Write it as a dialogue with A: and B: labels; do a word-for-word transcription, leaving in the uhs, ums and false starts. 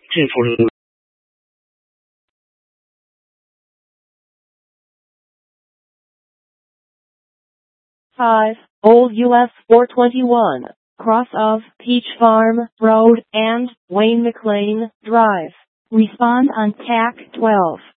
A: 幸福路。
B: five. Old U S four twenty-one, cross of Peach Farm Road and Wayne McLean Drive. Respond on T A C twelve.